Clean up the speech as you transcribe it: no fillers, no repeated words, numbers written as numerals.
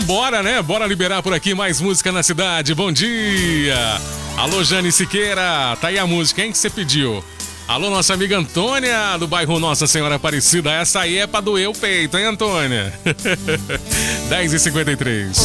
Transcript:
Vambora, né? Bora liberar por aqui mais música na cidade. Bom dia! Alô, Jane Siqueira. Tá aí a música, hein, que você pediu. Alô, nossa amiga Antônia, do bairro Nossa Senhora Aparecida. Essa aí é pra doer o peito, hein, Antônia? 10h53.